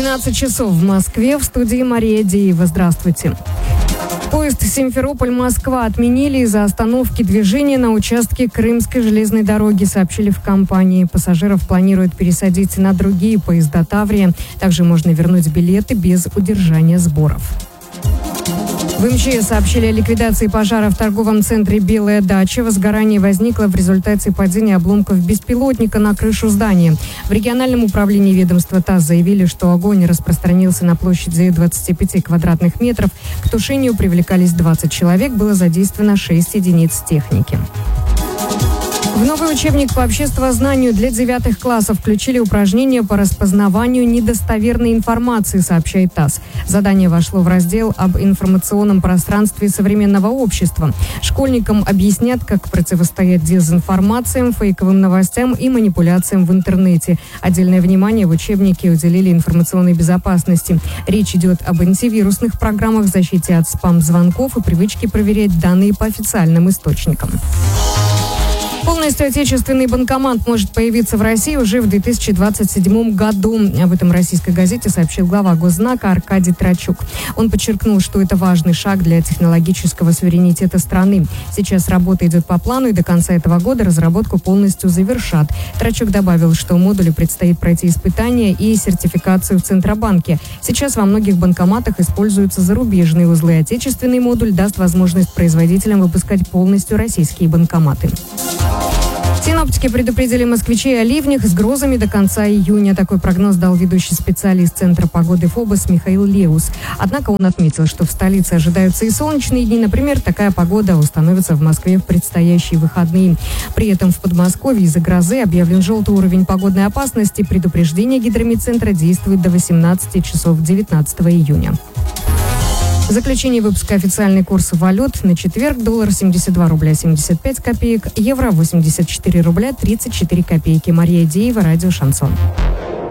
12 часов в Москве. В студии Мария Деева. Здравствуйте. Поезд Симферополь-Москва отменили из-за остановки движения на участке Крымской железной дороги, сообщили в компании. Пассажиров планируют пересадить на другие поезда Таврия. Также можно вернуть билеты без удержания сборов. В МЧС сообщили о ликвидации пожара в торговом центре «Белая дача». Возгорание возникло в результате падения обломков беспилотника на крышу здания. В региональном управлении ведомства ТАСС заявили, что огонь распространился на площади 25 квадратных метров. К тушению привлекались 20 человек, было задействовано 6 единиц техники. В новый учебник по обществознанию для 9 классов включили упражнения по распознаванию недостоверной информации, сообщает ТАСС. Задание вошло в раздел об информационном пространстве современного общества. Школьникам объяснят, как противостоять дезинформациям, фейковым новостям и манипуляциям в интернете. Отдельное внимание в учебнике уделили информационной безопасности. Речь идет об антивирусных программах, защите от спам-звонков и привычке проверять данные по официальным источникам. Полностью отечественный банкомат может появиться в России уже в 2027 году. Об этом российской газете сообщил глава Госзнака Аркадий Трачук. Он подчеркнул, что это важный шаг для технологического суверенитета страны. Сейчас работа идет по плану, и до конца этого года разработку полностью завершат. Трачук добавил, что модулю предстоит пройти испытания и сертификацию в Центробанке. Сейчас во многих банкоматах используются зарубежные узлы. Отечественный модуль даст возможность производителям выпускать полностью российские банкоматы. Синоптики предупредили москвичей о ливнях с грозами до конца июня. Такой прогноз дал ведущий специалист Центра погоды ФОБОС Михаил Леус. Однако он отметил, что в столице ожидаются и солнечные дни. Например, такая погода установится в Москве в предстоящие выходные. При этом в Подмосковье из-за грозы объявлен желтый уровень погодной опасности. Предупреждение гидрометцентра действует до 18 часов 19 июня. В заключении выпуска официальный курс валют. На четверг доллар 72 рубля 75 копеек, евро 84 рубля 34 копейки. Мария Деева, радио «Шансон».